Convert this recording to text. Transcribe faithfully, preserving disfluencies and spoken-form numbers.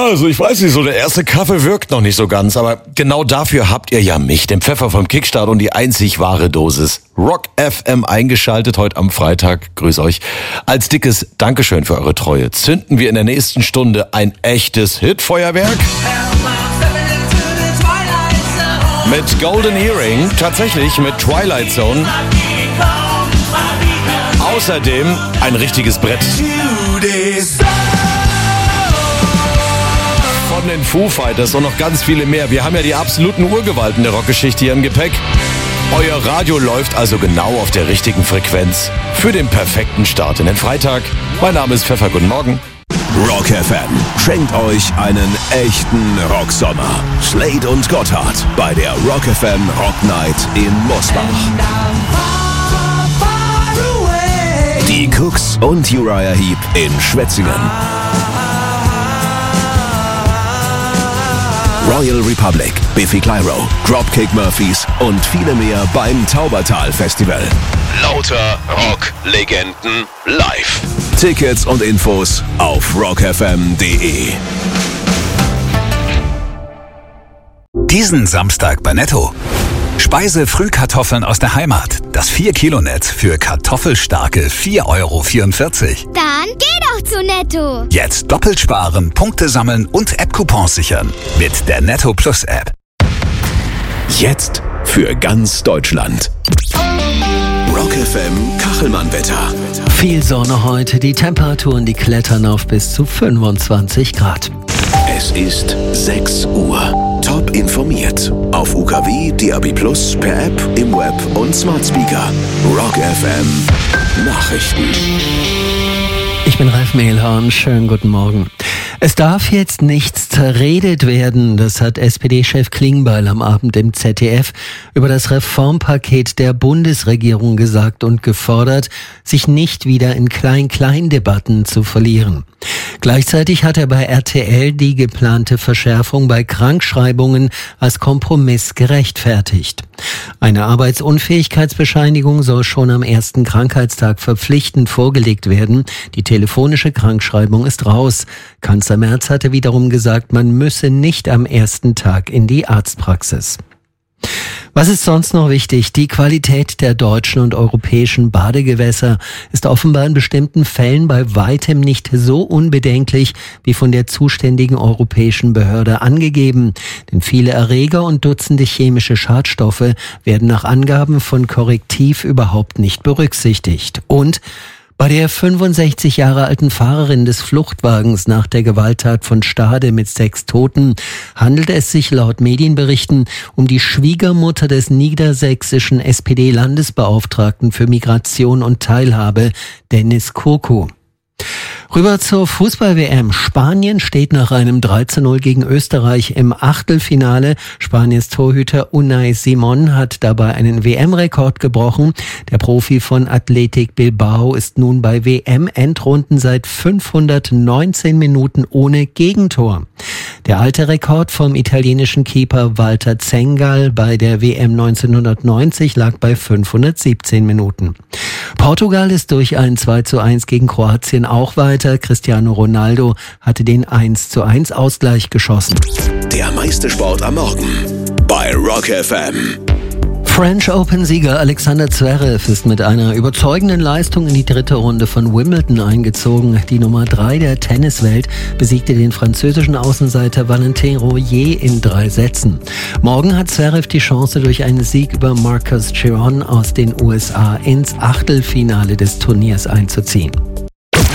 also ich weiß nicht, so der erste Kaffee wirkt noch nicht so ganz, aber genau dafür habt ihr ja mich, den Pfeffer vom Kickstart und die einzig wahre Dosis Rock F M eingeschaltet heute am Freitag. Grüß euch. Als dickes Dankeschön für eure Treue zünden wir in der nächsten Stunde ein echtes Hitfeuerwerk. Mit Golden Earring, tatsächlich mit Twilight Zone. Außerdem ein richtiges Brett. Von den Foo Fighters und noch ganz viele mehr. Wir haben ja die absoluten Urgewalten der Rockgeschichte hier im Gepäck. Euer Radio läuft also genau auf der richtigen Frequenz für den perfekten Start in den Freitag. Mein Name ist Pfeffer, guten Morgen. Rock F M schenkt euch einen echten Rocksommer. Slade und Gotthard bei der Rock F M Rock Night in Mosbach. Die Cooks und Uriah Heep in Schwetzingen. Royal Republic, Biffy Clyro, Dropkick Murphys und viele mehr beim Taubertal Festival. Lauter Rock-Legenden live. Tickets und Infos auf rock f m punkt d e. Diesen Samstag bei Netto. Speise-Frühkartoffeln aus der Heimat. Das vier Kilo Netz für kartoffelstarke vier Euro vierundvierzig. Dann geh doch zu Netto. Jetzt doppelt sparen, Punkte sammeln und App-Coupons sichern. Mit der Netto Plus App. Jetzt für ganz Deutschland. Rock F M Kachelmann-Wetter. Viel Sonne heute, die Temperaturen, die klettern auf bis zu fünfundzwanzig Grad. Es ist sechs Uhr. Top informiert. Auf U K W, D A B Plus, per App, im Web und Smart Speaker. Rock F M Nachrichten. Ich bin Ralf Mehlhorn, schönen guten Morgen. Es darf jetzt nichts zerredet werden, das hat S P D-Chef Klingbeil am Abend im Z D F über das Reformpaket der Bundesregierung gesagt und gefordert, sich nicht wieder in Klein-Klein-Debatten zu verlieren. Gleichzeitig hat er bei R T L die geplante Verschärfung bei Krankschreibungen als Kompromiss gerechtfertigt. Eine Arbeitsunfähigkeitsbescheinigung soll schon am ersten Krankheitstag verpflichtend vorgelegt werden. Die telefonische Krankschreibung ist raus. Kanzler Merz hatte wiederum gesagt, man müsse nicht am ersten Tag in die Arztpraxis. Was ist sonst noch wichtig? Die Qualität der deutschen und europäischen Badegewässer ist offenbar in bestimmten Fällen bei weitem nicht so unbedenklich wie von der zuständigen europäischen Behörde angegeben. Denn viele Erreger und Dutzende chemische Schadstoffe werden nach Angaben von Correctiv überhaupt nicht berücksichtigt. Und bei der fünfundsechzig Jahre alten Fahrerin des Fluchtwagens nach der Gewalttat von Stade mit sechs Toten handelt es sich laut Medienberichten um die Schwiegermutter des niedersächsischen S P D-Landesbeauftragten für Migration und Teilhabe, Dennis Kurko. Rüber zur Fußball-W M. Spanien steht nach einem drei zu null gegen Österreich im Achtelfinale. Spaniens Torhüter Unai Simon hat dabei einen W M-Rekord gebrochen. Der Profi von Athletic Bilbao ist nun bei W M-Endrunden seit fünfhundertneunzehn Minuten ohne Gegentor. Der alte Rekord vom italienischen Keeper Walter Zengal bei der W M neunzehnhundertneunzig lag bei fünfhundertsiebzehn Minuten. Portugal ist durch ein zwei zu eins gegen Kroatien auch weiter. Cristiano Ronaldo hatte den eins zu eins Ausgleich geschossen. Der meiste Sport am Morgen bei Rock F M. French Open-Sieger Alexander Zverev ist mit einer überzeugenden Leistung in die dritte Runde von Wimbledon eingezogen. Die Nummer drei der Tenniswelt besiegte den französischen Außenseiter Valentin Royer in drei Sätzen. Morgen hat Zverev die Chance, durch einen Sieg über Marcus Giron aus den U S A ins Achtelfinale des Turniers einzuziehen.